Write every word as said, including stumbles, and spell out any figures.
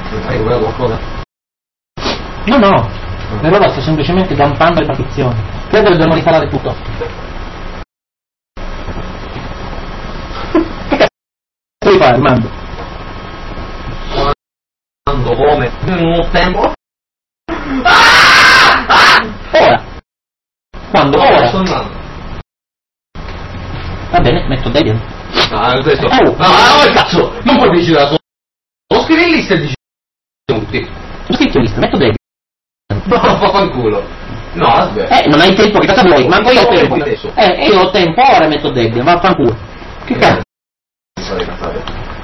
Hai comprato qualcosa? No, no, per ora sto semplicemente campando le partizioni. Credo che dobbiamo rifare tutto. Che cazzo devi fare, Armando? Quando, come? In un tempo? Ora! Quando? Ora! Sto andando. Va bene, metto Debian. Ah, questo. Oh. No, no, che cazzo! Non puoi decidere da solo. Lo scrivi in lista e dici tutti. Ho scritto in lista, metto Debian. No, vaffanculo. No, aspetta. Eh, non hai tempo, che cosa vuoi? Manco io ho tempo. Adesso. Eh, io ho tempo, ora metto Debian, vaffanculo. Che cazzo? Fare cazzate.